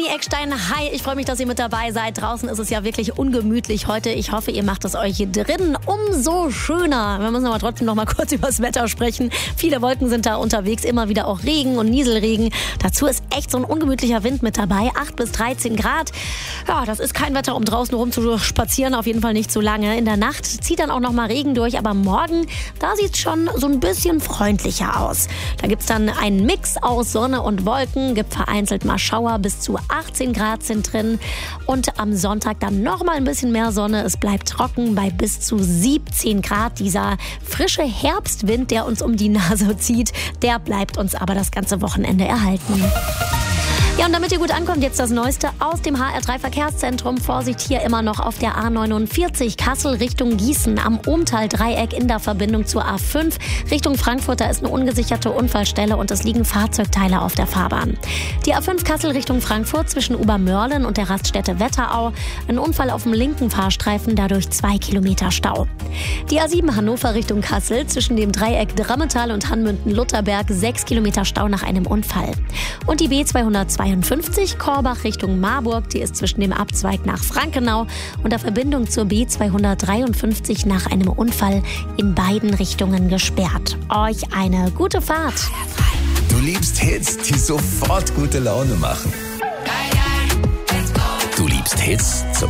Leni Eckstein, hi, ich freue mich, dass ihr mit dabei seid. Draußen ist es ja wirklich ungemütlich heute. Ich hoffe, ihr macht es euch drin umso schöner. Wir müssen aber trotzdem noch mal kurz über das Wetter sprechen. Viele Wolken sind da unterwegs, immer wieder auch Regen und Nieselregen. Dazu ist echt so ein ungemütlicher Wind mit dabei, 8 bis 13 Grad. Ja, das ist kein Wetter, um draußen rumzuspazieren, auf jeden Fall nicht so lange. In der Nacht zieht dann auch noch mal Regen durch, aber morgen, da sieht es schon so ein bisschen freundlicher aus. Da gibt es dann einen Mix aus Sonne und Wolken, gibt vereinzelt mal Schauer, bis zu 18 Grad sind drin. Und am Sonntag dann noch mal ein bisschen mehr Sonne. Es bleibt trocken bei bis zu 17 Grad. Dieser frische Herbstwind, der uns um die Nase zieht, der bleibt uns aber das ganze Wochenende erhalten. Ja, und damit ihr gut ankommt, jetzt das Neueste aus dem HR3 Verkehrszentrum. Vorsicht hier immer noch auf der A49 Kassel Richtung Gießen am Ohmtal-Dreieck in der Verbindung zur A5 Richtung Frankfurt. Da ist eine ungesicherte Unfallstelle und es liegen Fahrzeugteile auf der Fahrbahn. Die A5 Kassel Richtung Frankfurt zwischen Obermörlen und der Raststätte Wetterau. Ein Unfall auf dem linken Fahrstreifen, dadurch 2 Kilometer Stau. Die A7 Hannover Richtung Kassel zwischen dem Dreieck Drammetal und Hanmünden-Lutherberg 6 Kilometer Stau nach einem Unfall. Und die B252 Korbach Richtung Marburg, die ist zwischen dem Abzweig nach Frankenau und der Verbindung zur B253 nach einem Unfall in beiden Richtungen gesperrt. Euch eine gute Fahrt. Du liebst Hits, die sofort gute Laune machen. Du liebst Hits zum